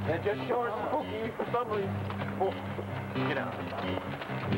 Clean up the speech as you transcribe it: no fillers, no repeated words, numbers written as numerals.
They're just short spooky for some reason. Oh, get out.